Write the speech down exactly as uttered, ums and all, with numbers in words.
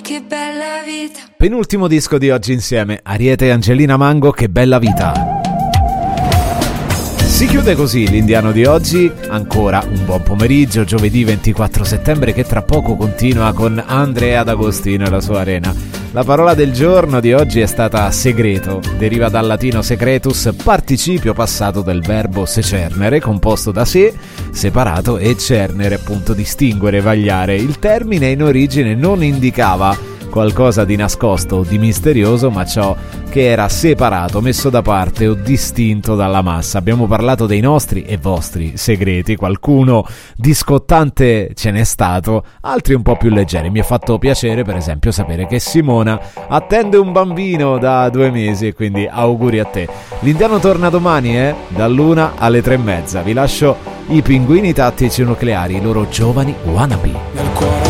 che bella vita. Penultimo disco di oggi insieme, Ariete e Angelina Mango, Che bella vita. Si chiude così l'Indiano di oggi, ancora un buon pomeriggio, giovedì ventiquattro settembre, che tra poco continua con Andrea D'Agostino e la sua arena. La parola del giorno di oggi è stata segreto, deriva dal latino secretus, participio passato del verbo secernere, composto da se, separato, e cernere, appunto distinguere, vagliare. Il termine in origine non indicava qualcosa di nascosto o di misterioso, ma ciò che era separato, messo da parte o distinto dalla massa. Abbiamo parlato dei nostri e vostri segreti, qualcuno discottante ce n'è stato, altri un po' più leggeri. Mi ha fatto piacere per esempio sapere che Simona attende un bambino da due mesi e quindi auguri a te. L'Indiano torna domani, eh? Dall'una alle tre e mezza. Vi lascio i Pinguini Tattici Nucleari, i loro giovani wannabe.